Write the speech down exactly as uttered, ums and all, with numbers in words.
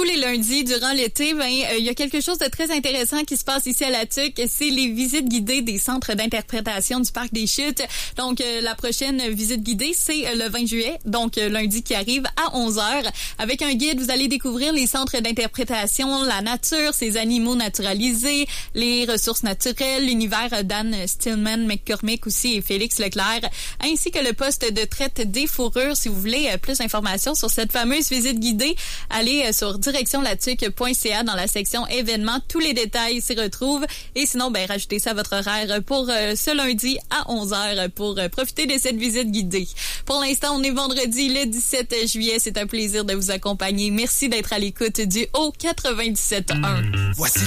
tous les lundis durant l'été, ben il euh, y a quelque chose de très intéressant qui se passe ici à la Tuque. C'est les visites guidées des centres d'interprétation du Parc des Chutes. Donc, euh, la prochaine visite guidée, c'est euh, le vingt juillet, donc euh, lundi qui arrive à onze heures. Avec un guide, vous allez découvrir les centres d'interprétation, la nature, ses animaux naturalisés, les ressources naturelles, l'univers d'Anne Stillman McCormick aussi et Félix Leclerc, ainsi que le poste de traite des fourrures. Si vous voulez euh, plus d'informations sur cette fameuse visite guidée, allez euh, sur direction latuque point c a dans la section événements. Tous les détails s'y retrouvent. Et sinon, ben rajoutez ça à votre horaire pour euh, ce lundi à onze heures pour euh, profiter de cette visite guidée. Pour l'instant, on est vendredi le dix-sept juillet. C'est un plaisir de vous accompagner. Merci d'être à l'écoute du Haut quatre-vingt-dix-sept un. Voici